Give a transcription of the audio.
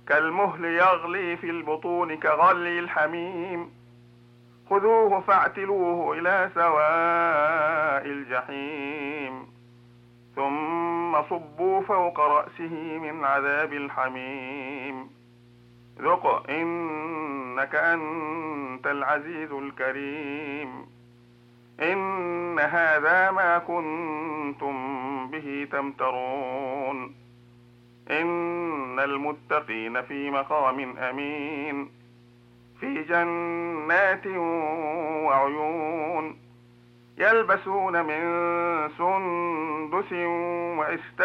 كالمهل يغلي في البطون كغلي الحميم. خذوه فاعتلوه إلى سواء الجحيم، ثم صبوا فوق رأسه من عذاب الحميم. ذق إنك أنت العزيز الكريم. إن هذا ما كنتم به تمترون. إن المتقين في مقام أمين، في جنات وعيون، يلبسون من سندس وإستبرق